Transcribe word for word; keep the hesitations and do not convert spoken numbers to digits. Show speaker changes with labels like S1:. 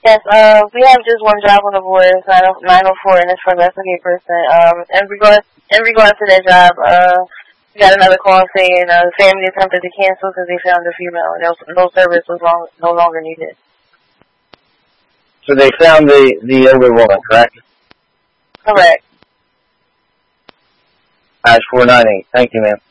S1: Yes, uh, we have just one job on the board. It's nine oh four, and it's for less than eight percent. Um, in regards, in regards to that job, uh, we got another call saying uh, the family attempted to cancel because they found a female. No, no service was long, no longer needed.
S2: So they found the, the older woman, correct?
S1: Correct.
S2: Ash four nine eight. Thank you, ma'am.